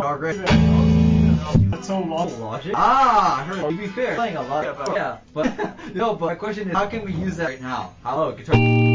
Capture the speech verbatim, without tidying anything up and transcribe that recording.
are great. That's so long. Logic. Ah, I heard. To be fair, playing a lot. Yeah, but no, but my question is, how can we use that right now? Hello, guitar.